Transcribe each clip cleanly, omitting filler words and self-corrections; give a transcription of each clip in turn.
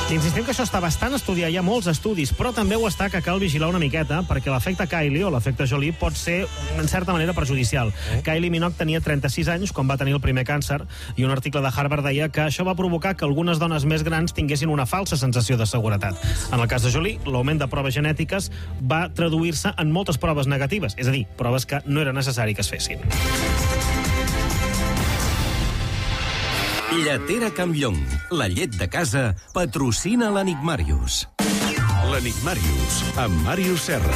Insistim que això està bastant estudiat, hi ha molts estudis, però també ho està que cal vigilar una miqueta, perquè l'efecte Kylie o l'efecte Jolie pot ser, en certa manera, perjudicial. Kylie Minogue tenia 36 anys quan va tenir el primer càncer, i un article de Harvard deia que això va provocar que algunes dones més grans tinguessin una falsa sensació de seguretat. En el cas de Jolie, l'augment de proves genètiques va traduir-se en moltes proves negatives, és a dir, proves que no era necessari que es fessin. Lletera Campllong, la llet de casa, patrocina l'Enigmàrius. L'Enigmàrius, amb Màrius Serra.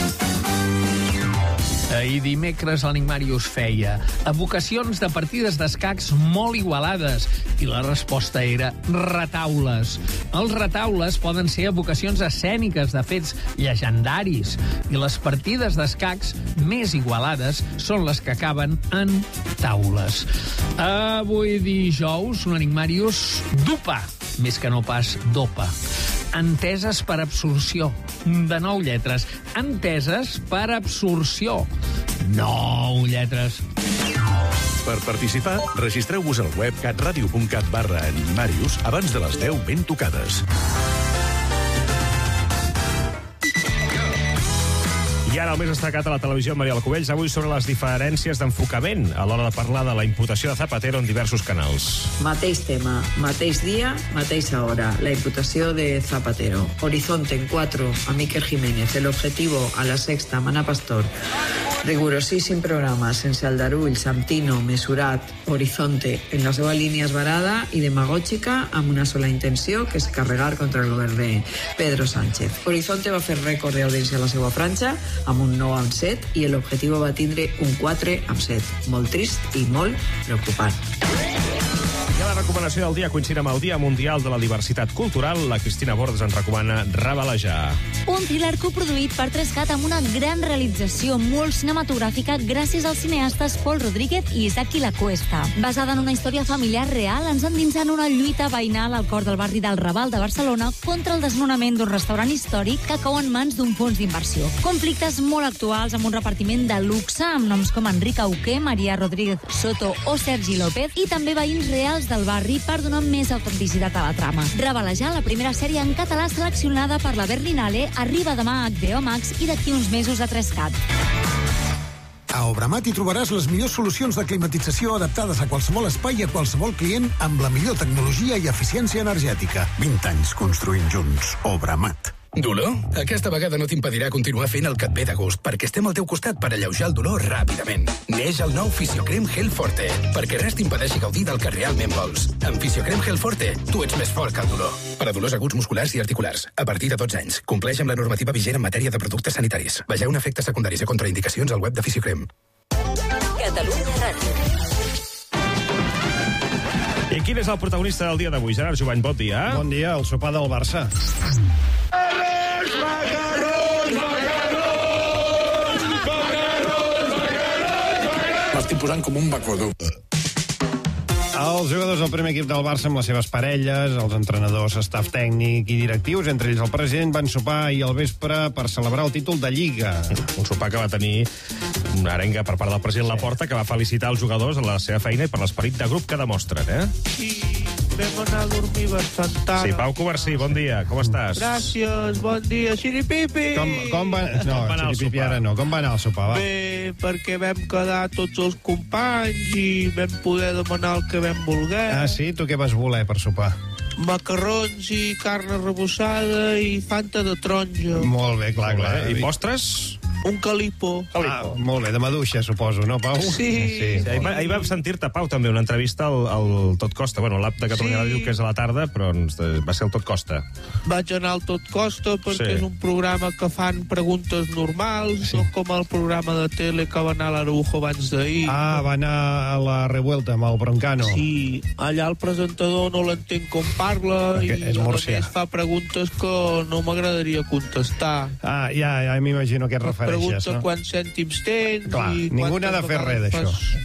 Ahir dimecres l'Enigmàrius feia evocacions de partides d'escacs molt igualades i la resposta era retaules. Els retaules poden ser evocacions escèniques de fets llegendaris i les partides d'escacs més igualades són les que acaben en taules. Avui dijous l'Enigmàrius dupa, més que no pas dopa. Enteses per absorció, de 9 lletres. Enteses per absorció, 9 lletres. Per participar, registreu-vos al web catradio.cat/enigmàrius abans de les 10 ben tocades. I ara el més destacat a la televisió, Maria Alcovells, avui sobre les diferències d'enfocament a l'hora de parlar de la imputació de Zapatero en diversos canals. Mateix tema, mateix dia, mateixa hora. La imputació de Zapatero. Horizonte en 4, a Miquel Jiménez. El objetivo a la Sexta, Mana Pastor. Rigurosíssim programa, sense aldarulls, amb tino, mesurat. Horizonte, en la seva línia esbarada i demagògica, amb una sola intenció, que és carregar contra el govern de Pedro Sánchez. Horizonte va fer rècord d'audiència a la seva franja, amb un 9/7, i l'objectiu va tindre un 4/7. Molt trist i molt preocupant. I a la recomanació del dia, coincidint amb el Dia Mundial de la Diversitat Cultural, la Cristina Bordes ens recomana Rabalejar. Un thriller coproduït per 3CAT amb una gran realització molt cinematogràfica gràcies als cineastes Pol Rodríguez i Isaki Lacuesta. Basada en una història familiar real, ens endinsa en una lluita veïnal al cor del barri del Raval de Barcelona contra el desnonament d'un restaurant històric que cau en mans d'un fons d'inversió. Conflictes molt actuals amb un repartiment de luxe amb noms com Enric Auqué, Maria Rodríguez Soto o Sergi López, i també veïns reals del barri per donar més autenticitat a la trama. Rabalejar, la primera sèrie en català seleccionada per la Berlinale, arriba demà a HBO Max i d'aquí uns mesos a 3CAT. A Obramat hi trobaràs les millors solucions de climatització adaptades a qualsevol espai i a qualsevol client amb la millor tecnologia i eficiència energètica. 20 anys construint junts. Obramat. Dolor? Aquesta vegada no t'impedirà continuar fent el que et ve de gust, perquè estem al teu costat per alleujar el dolor ràpidament. Neix el nou Fisiocrem Gel Forte, perquè res t'impedeixi gaudir del que realment vols. Amb Fisiocrem Gel Forte, tu ets més fort que el dolor. Per a dolors aguts musculars i articulars, a partir de 12 anys. Compleix amb la normativa vigent en matèria de productes sanitaris. Vegeu efectes secundaris i contraindicacions al web de Fisiocrem. Catalunya Ràdio. I quin és el protagonista del dia d'avui? Gerard Jovany, bon dia. Bon dia, el sopar del Barça. M'estic posant com un bacodó. Els jugadors del primer equip del Barça amb les seves parelles, els entrenadors, staff tècnic i directius, entre ells el president, van sopar ahir al vespre per celebrar el títol de Lliga. Un sopar que va tenir una arenga per part del president Laporta, que va felicitar els jugadors en la seva feina i per l'esperit de grup que demostren, Sí, vam anar a dormir bastant tard. Sí, Pau Covarsí, bon dia, com estàs? Gràcies, bon dia, xiripipi! Com va... No, xiripipi ara no. Com va anar el sopar, va? Bé, perquè vam quedar tots els companys i vam poder demanar el que vam voler. Ah, sí? Tu què vas voler per sopar? Macarrons i carn arrebossada i fanta de taronja. Molt bé, clar. I postres? Un calipo. Ah, molt bé, de maduixa, suposo, no, Pau? Sí. Ahir vam sentir-te, Pau, també, una entrevista al Tot Costa. Bueno, l'app de Catalunya Ràdio, que és a la tarda, però va ser el Tot Costa. Vaig anar al Tot Costa perquè és un programa que fan preguntes normals, no com el programa de tele que va anar a l'Araujo abans d'ahir. Ah, va anar a la Revuelta amb el Broncano. Sí, allà el presentador no l'entenc com parla perquè i a més fa preguntes que no m'agradaria contestar. Ah, ja m'imagino que et refereixes, pregunta no? quants cèntims tens. Clar, ningú n'ha de fer res d'això.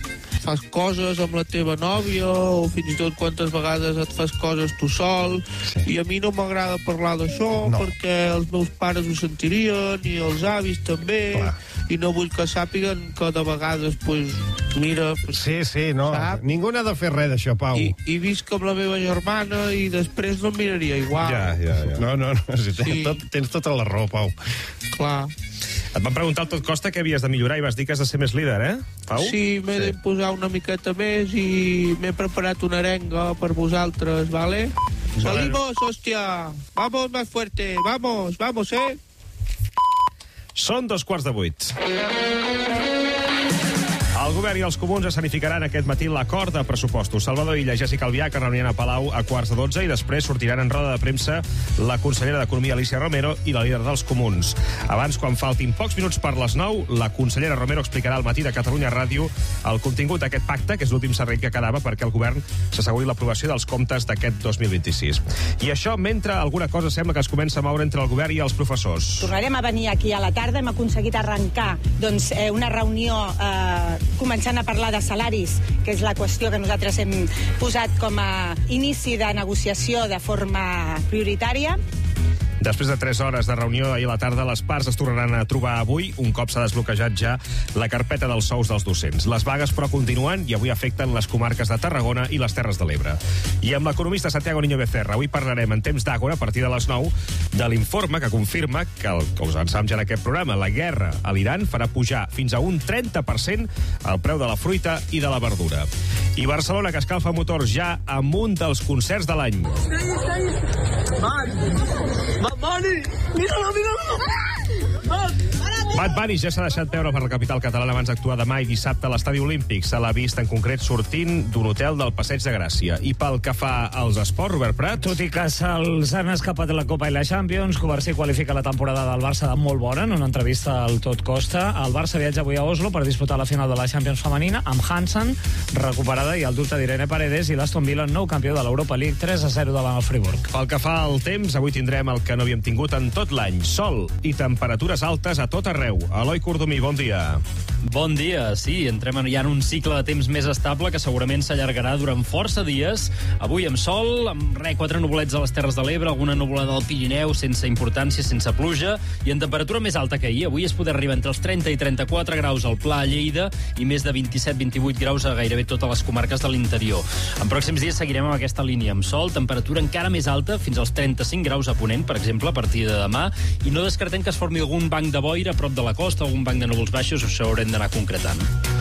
fas coses amb la teva nòvia, o fins i tot quantes vegades et fas coses tu sol, i a mi no m'agrada parlar d'això, perquè els meus pares ho sentirien, i els avis també, i no vull que sàpiguen que de vegades, pues, mira... Sí, no, ningú n'ha de fer res d'això, Pau. I visc amb la meva germana i després no em miraria igual. Ja. No, tens tota la raó, Pau. Clar. Et van preguntar al Tot Costa què havies de millorar i vas dir que has de ser més líder, Pau? Sí, m'he d'imposar una miqueta més i m'he preparat una arenga per vosaltres, ¿vale? Salimos, hòstia! Vamos más fuerte, vamos, Són 7:15. El govern i els comuns escenificaran aquest matí l'acord de pressupostos. Salvador Illa i Jessica Albiach es reuniran a Palau a 11:15 i després sortiran en roda de premsa la consellera d'Economia, Alícia Romero, i la líder dels comuns. Abans, quan faltin pocs minuts per les 9, la consellera Romero explicarà al matí de Catalunya Ràdio el contingut d'aquest pacte, que és l'últim servei que quedava perquè el govern s'asseguri l'aprovació dels comptes d'aquest 2026. I això mentre alguna cosa sembla que es comença a moure entre el govern i els professors. Tornarem a venir aquí a la tarda. Hem aconseguit arrencar una reunió començant a parlar de salaris, que és la qüestió que nosaltres hem posat com a inici de negociació de forma prioritària. Després de 3 hores de reunió ahir a la tarda, les parts es tornaran a trobar avui, un cop s'ha desbloquejat ja la carpeta dels sous dels docents. Les vagues, però, continuen i avui afecten les comarques de Tarragona i les Terres de l'Ebre. I amb l'economista Santiago Niño Becerra, avui parlarem en temps d'Àgora, a partir de les 9, de l'informe que confirma que us avançam ja en aquest programa, la guerra a l'Iran farà pujar fins a un 30% el preu de la fruita i de la verdura. I Barcelona, que escalfa motors ja amb un dels concerts de l'any. Bad Bunny ja s'ha deixat veure per la capital catalana abans d'actuar demà i dissabte a l'Estadi Olímpic. Se l'ha vist en concret sortint d'un hotel del Passeig de Gràcia. I pel que fa als esports, Robert Prat... Tot i que se'ls han escapat la Copa i la Champions, Covarsí qualifica la temporada del Barça de molt bona en una entrevista al Tot Costa. El Barça viatja avui a Oslo per disputar la final de la Champions femenina amb Hansen recuperada i el dubte d'Irene Paredes i l'Aston Villa, nou campió de l'Europa League, 3-0 davant el Friburg. Pel que fa al temps, avui tindrem el que no havíem tingut en tot l'any. Sol i temperatures altes a tot arreu. Eloi Cordomí, bon dia. Bon dia, sí, entrem ja en un cicle de temps més estable que segurament s'allargarà durant força dies. Avui amb sol, amb 4 nuvolets a les Terres de l'Ebre, alguna nuvolada al Pirineu, sense importància, sense pluja, i en temperatura més alta que ahir. Avui es podrà arribar entre els 30 i 34 graus al Pla a Lleida i més de 27-28 graus a gairebé totes les comarques de l'interior. En pròxims dies seguirem amb aquesta línia, amb sol, temperatura encara més alta, fins als 35 graus a Ponent, per exemple, a partir de demà, i no descartem que es formi algun banc de boira a prop de la costa, algun banc de núvols baixos, això haurem d'anar concretant.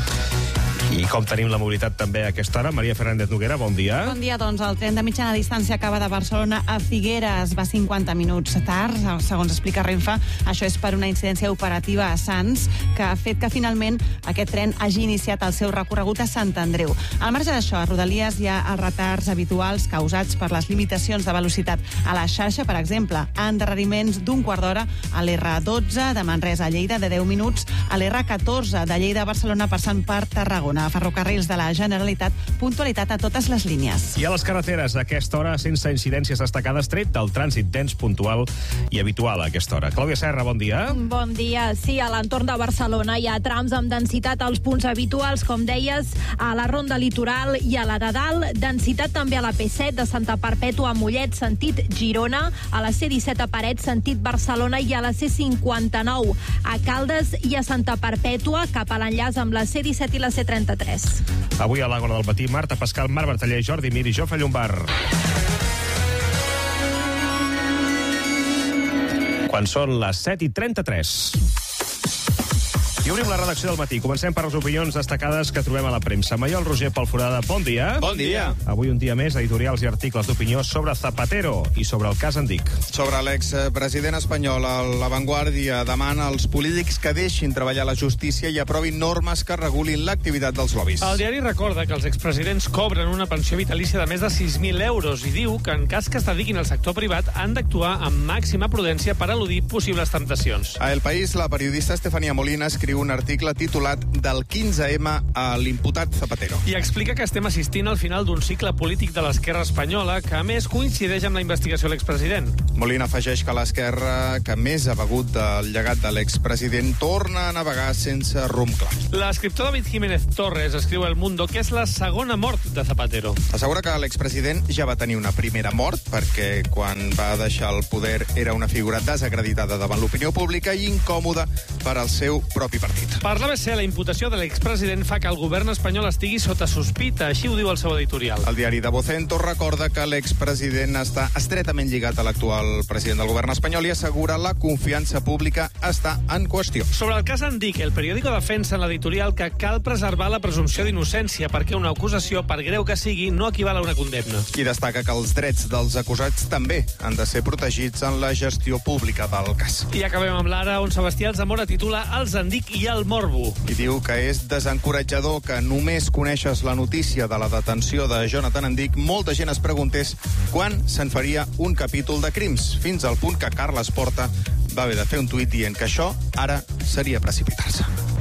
I com tenim la mobilitat també a aquesta hora, Maria Fernández Noguera, bon dia. Bon dia, doncs el tren de mitjana distància acaba de Barcelona a Figueres, va 50 minuts tard, segons explica Renfe. Això és per una incidència operativa a Sants, que ha fet que finalment aquest tren hagi iniciat el seu recorregut a Sant Andreu. Al marge d'això, a Rodalies hi ha els retards habituals causats per les limitacions de velocitat a la xarxa, per exemple, endarreriments d'un quart d'hora a l'R12 de Manresa a Lleida, de 10 minuts a l'R14 de Lleida a Barcelona passant per Tarragona. A Ferrocarrils de la Generalitat, puntualitat a totes les línies. I a les carreteres, a aquesta hora, sense incidències destacades, tret del trànsit dens, puntual i habitual a aquesta hora. Clàudia Serra, bon dia. Bon dia. Sí, a l'entorn de Barcelona hi ha trams amb densitat als punts habituals, com deies, a la Ronda Litoral i a la de Dalt. Densitat també a la P7 de Santa Perpètua a Mollet, sentit Girona, a la C17 a Parets, sentit Barcelona, i a la C59 a Caldes i a Santa Perpètua, cap a l'enllaç amb la C17 i la C33. Avui a l'Àgora del Matí, Marta Pascal, Marc Bertaller, Jordi Mir i Jofre Llombard. Quan són les 7:33. I obrim la redacció del matí. Comencem per les opinions destacades que trobem a la premsa. Maiol Roger Palforada, bon dia. Bon dia. Avui un dia més, editorials i articles d'opinió sobre Zapatero i sobre el cas Andic. Sobre l'expresident espanyol, La Vanguardia demana als polítics que deixin treballar la justícia i aprovin normes que regulin l'activitat dels lobbies. El diari recorda que els expresidents cobren una pensió vitalícia de més de 6.000 euros i diu que en cas que es dediquin al sector privat han d'actuar amb màxima prudència per eludir possibles temptacions. A El País, la periodista Estefanía Molina escriu escriu un article titulat Del 15M a l'imputat Zapatero. I explica que estem assistint al final d'un cicle polític de l'esquerra espanyola que, a més, coincideix amb la investigació a l'expresident. Molina afegeix que l'esquerra, que més ha begut del llegat de l'expresident, torna a navegar sense rumb clar. L'escriptor David Jiménez Torres escriu a El Mundo que és la segona mort de Zapatero. Assegura que l'expresident ja va tenir una primera mort perquè quan va deixar el poder era una figura desacreditada davant l'opinió pública i incòmoda per al seu propi partit. Per l'ABC, la imputació de l'expresident fa que el govern espanyol estigui sota sospita, així ho diu el seu editorial. El diari de Vocento recorda que l'expresident està estretament lligat a l'actual president del govern espanyol i assegura la confiança pública està en qüestió. Sobre el cas Andic, el periòdico defensa en l'editorial que cal preservar la presumpció d'innocència perquè una acusació, per greu que sigui, no equival a una condemna. I destaca que els drets dels acusats també han de ser protegits en la gestió pública del cas. I acabem amb l'Ara, on Sebastià Alzamora titula Els Andic i el morbo. I diu que és desencoratjador que només coneixes la notícia de la detenció de Jonathan Andic, molta gent es preguntés quan se'n faria un capítol de crims, fins al punt que Carles Porta va haver de fer un tuit dient que això ara seria precipitar-se.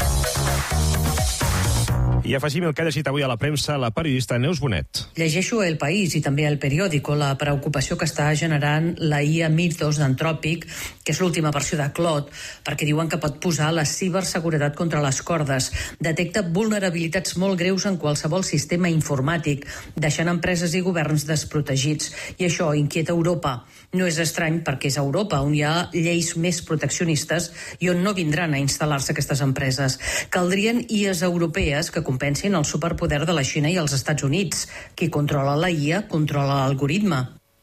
I afegim el que ha llegit avui a la premsa la periodista Neus Bonet. Llegeixo El País i també El Periódico la preocupació que està generant la IA Mythos d'Anthropic, que és l'última versió de Claude, perquè diuen que pot posar la ciberseguretat contra les cordes. Detecta vulnerabilitats molt greus en qualsevol sistema informàtic, deixant empreses i governs desprotegits. I això inquieta Europa. No és estrany perquè és Europa, on hi ha lleis més proteccionistes i on no vindran a instal·lar-se aquestes empreses. Caldrien IAs europees que compensin el superpoder de la Xina i els Estats Units. Qui controla la IA, controla l'algoritme.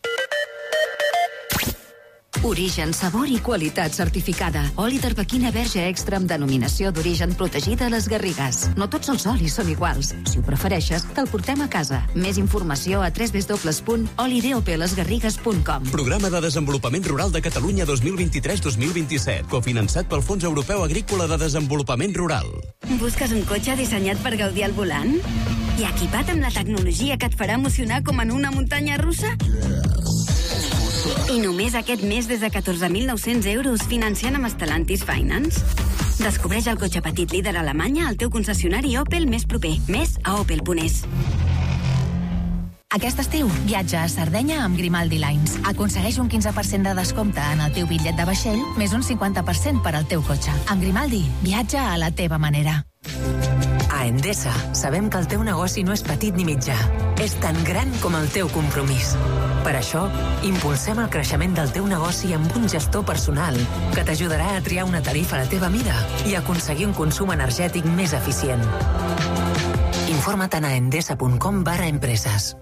Origen, sabor i qualitat certificada. Oli d'arbequina verge extra amb denominació d'origen protegida a les Garrigues. No tots els olis són iguals. Si ho prefereixes, te'l portem a casa. Més informació a www.olidopelesgarrigues.com. Programa de Desenvolupament Rural de Catalunya 2023-2027, cofinançat pel Fons Europeu Agrícola de Desenvolupament Rural. Busques un cotxe dissenyat per gaudir al volant? I equipat amb la tecnologia que et farà emocionar com en una muntanya russa? I només aquest mes des de 14.900 euros financiant amb Stellantis Finance. Descobreix el cotxe petit líder a Alemanya al teu concessionari Opel més proper. Més a opel.es. Aquest estiu, viatja a Sardenya amb Grimaldi Lines. Aconsegueix un 15% de descompte en el teu bitllet de vaixell, més un 50% per al teu cotxe. Amb Grimaldi, viatja a la teva manera. A Endesa sabem que el teu negoci no és petit ni mitjà. És tan gran com el teu compromís. Per això, impulsem el creixement del teu negoci amb un gestor personal que t'ajudarà a triar una tarifa a la teva mida i aconseguir un consum energètic més eficient. Informa't a endesa.com/empreses.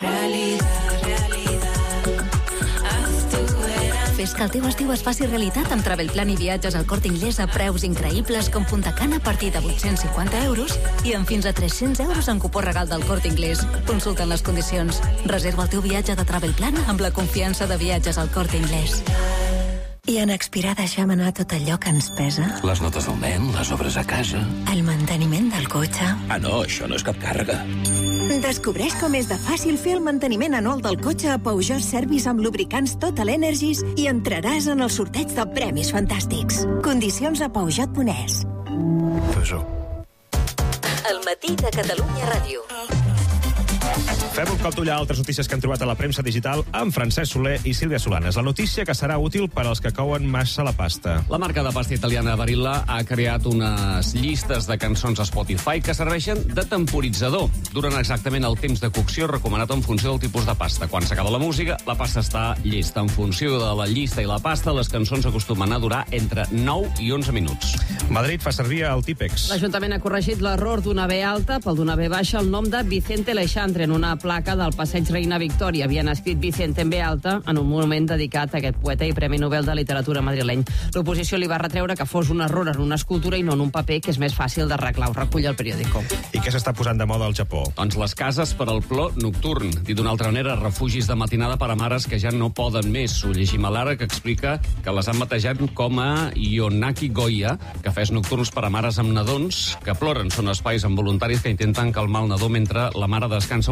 Fes que el teu estiu es faci realitat amb Travelplan i viatges al Corte Inglés a preus increïbles com Punta Cana a partir de 850 euros i amb fins a 300 euros en cupó regal del Corte Inglés. Consulta'n les condicions. Reserva el teu viatge de Travelplan amb la confiança de viatges al Corte Inglés. I en expirar deixem anar tot allò que ens pesa? Les notes del nen, les obres a casa... El manteniment del cotxe... Ah, no, això no és cap càrrega. Descobreix com és de fàcil fer el manteniment anual del cotxe a Peugeot Service amb lubricants Total Energies i entraràs en el sorteig de premis fantàstics. Condicions a Peugeot.es. Peugeot. El matí de Catalunya Ràdio. Fem un cop d'ull a altres notícies que han trobat a la premsa digital amb Francesc Soler i Sílvia Solanes. La notícia que serà útil per als que couen massa la pasta. La marca de pasta italiana Barilla ha creat unes llistes de cançons a Spotify que serveixen de temporitzador. Duren exactament el temps de cocció recomanat en funció del tipus de pasta. Quan s'acaba la música, la pasta està llesta. En funció de la llista i la pasta, les cançons acostumen a durar entre 9 i 11 minuts. Madrid fa servir el Típex. L'Ajuntament ha corregit l'error d'una B alta pel d'una B baixa el nom de Vicente Aleixandre en una placa del passeig Reina Victòria. Havien escrit Vicente en B alta en un monument dedicat a aquest poeta i Premi Nobel de Literatura madrileny. L'oposició li va retreure que fos un error en una escultura i no en un paper, que és més fàcil d'arreglar, ho recull el periòdico. I què s'està posant de moda al Japó? Doncs les cases per al plor nocturn. Dit d'una altra manera, refugis de matinada per a mares que ja no poden més. Ho llegim a l'Ara, que explica que les han batejat com a Yonaki Goya, cafès nocturns per a mares amb nadons que ploren. Són espais amb voluntaris que intenten calmar el nadó mentre la mare descansa una estona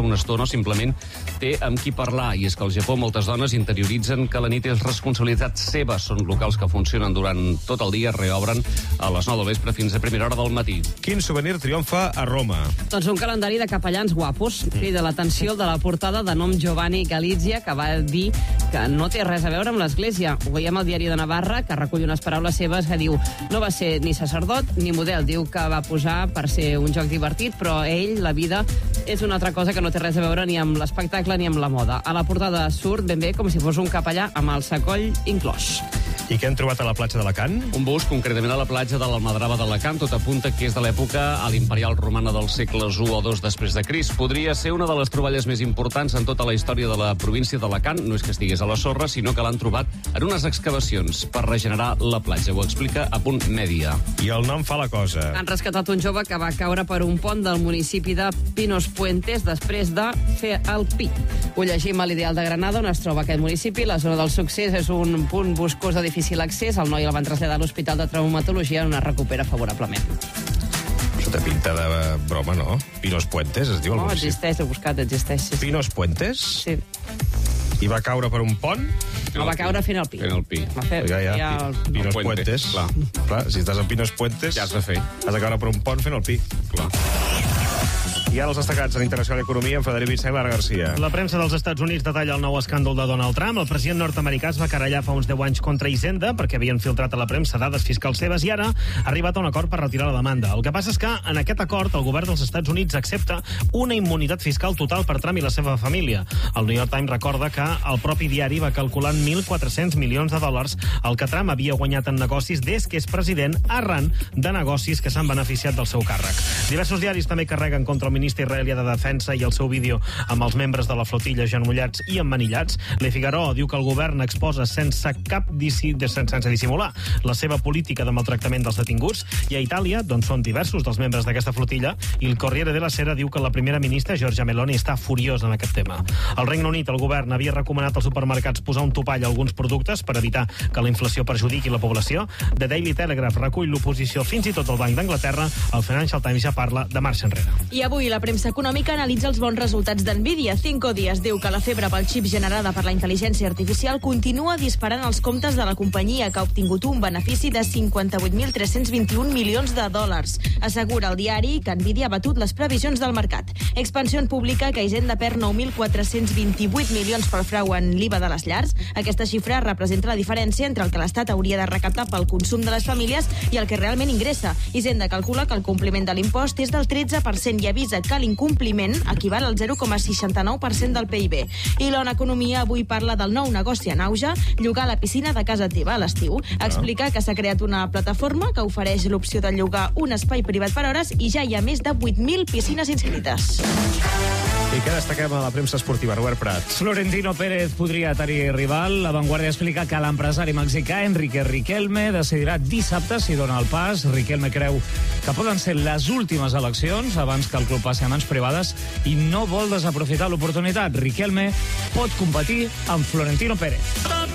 no, simplement té amb qui parlar. I és que al Japó moltes dones interioritzen que la nit és responsabilitat seva. Són locals que funcionen durant tot el dia, reobren a les 9 del vespre fins a primera hora del matí. Quin souvenir triomfa a Roma? Doncs un calendari de capellans guapos. Crida l'atenció de la portada de nom Giovanni Galizia, que va dir que no té res a veure amb l'Església. Ho veiem al Diari de Navarra, que recull unes paraules seves que diu: no va ser ni sacerdot ni model. Diu que va posar per ser un joc divertit, però ell, la vida, és una altra cosa que no té res a veure ni amb l'espectacle ni amb la moda. A la portada surt ben bé com si fos un capellà amb el sacoll inclòs. I què han trobat a la platja d'Alacant? Un bus, concretament a la platja de l'Almadrava d'Alacant, tot apunta que és de l'època a l'imperial romana dels segles I o II després de Crist. Podria ser una de les troballes més importants en tota la història de la província d'Alacant. No és que estigués a la sorra, sinó que l'han trobat en unes excavacions per regenerar la platja. Ho explica a Punt Mèdia. I el nom fa la cosa. Han rescatat un jove que va caure per un pont del municipi de Pinos Puentes després de fer el pi. Ho llegim a l'Ideal de Granada, on es troba aquest municipi. La zona del succés és un punt boscós de difícil accés. El noi el van traslladar a l'Hospital de Traumatologia, on es recupera favorablement. Això té pinta de broma, no? Pinos Puentes, es diu el municipi. Existeix, he buscat, existeix. Sí. Pinos Puentes? Sí. I va caure per un pont? No, va caure fent el pi. Fent el pi. Pinos Puentes. Clar, si estàs en Pinos Puentes... Ja has de fer. Has de caure per un pont fent el pi. Clar. I ara els destacats en Internacional Economia amb Frederic Vicent i Lara Garcia. La premsa dels Estats Units detalla el nou escàndol de Donald Trump. El president nord-americà es va querellar fa uns 10 anys contra Hisenda perquè havien filtrat a la premsa dades fiscals seves i ara ha arribat a un acord per retirar la demanda. El que passa és que en aquest acord el govern dels Estats Units accepta una immunitat fiscal total per Trump i la seva família. El New York Times recorda que el propi diari va calcular 1.400 milions de dòlars el que Trump havia guanyat en negocis des que és president arran de negocis que s'han beneficiat del seu càrrec. Diversos diaris també carreguen contra el ministre israelià de Defensa i el seu vídeo amb els membres de la flotilla genollats i emmanillats. Le Figaro diu que el govern exposa sense dissimular la seva política de maltractament dels detinguts, i a Itàlia, d'on són diversos dels membres d'aquesta flotilla, i el Corriere della Sera diu que la primera ministra, Giorgia Meloni, està furiosa en aquest tema. Al Regne Unit, el govern havia recomanat als supermercats posar un topall a alguns productes per evitar que la inflació perjudiqui la població. The Daily Telegraph recull l'oposició, fins i tot el Banc d'Anglaterra. El Financial Times ja parla de marxa enrere. I avui la premsa econòmica analitza els bons resultats d'Nvidia. 5 dies diu que la febre pel xip generada per la intel·ligència artificial continua disparant els comptes de la companyia, que ha obtingut un benefici de 58.321 milions de dòlars. Assegura el diari que Nvidia ha batut les previsions del mercat. Expansió pública que Hisenda perd 9.428 milions pel frau en l'IVA de les llars. Aquesta xifra representa la diferència entre el que l'Estat hauria de recaptar pel consum de les famílies i el que realment ingressa. Hisenda calcula que el compliment de l'impost és del 13% i avisa que l'incompliment equival al 0,69% del PIB. I l'ONU Economia avui parla del nou negoci en auge, llogar la piscina de casa teva a l'estiu. Explica que s'ha creat una plataforma que ofereix l'opció de llogar un espai privat per hores i ja hi ha més de 8.000 piscines inscrites. I què destaquem a la premsa esportiva, Robert Prats? Florentino Pérez podria tenir rival. La Vanguardia explica que l'empresari mexicà Enrique Riquelme decidirà dissabte si dona el pas. Riquelme creu que poden ser les últimes eleccions abans que el club passi a mans privades i no vol desaprofitar l'oportunitat. Riquelme pot competir amb Florentino Pérez.